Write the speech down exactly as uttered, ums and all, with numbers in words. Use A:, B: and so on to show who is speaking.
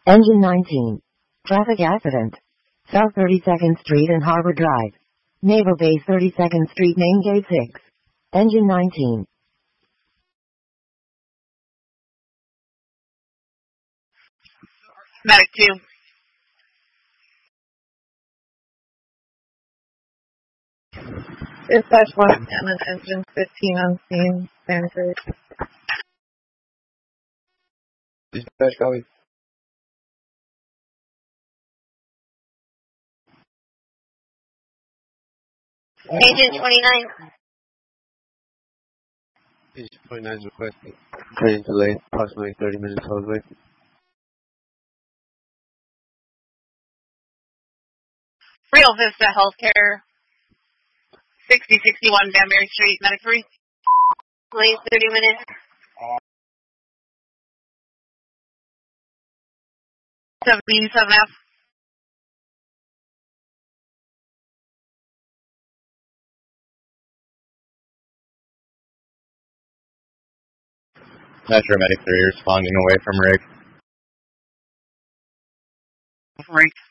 A: Engine nineteen. Traffic accident. South thirty-second Street and Harbor Drive. Naval Base thirty-second Street, Main Gate six. Engine nineteen.
B: Medic two.
C: Dispatch one, Hammond, engine fifteen on scene, Sanford.
D: Dispatch, copy.
B: Agent twenty-nine.
D: Agent twenty-nine is requesting train delay, approximately thirty minutes all the way.
B: Rio Vista Healthcare. sixty sixty-one Danbury Street, Medic three. Late thirty minutes. seventy-seven F.
E: Metro Medic three responding away from rig.
B: Rig.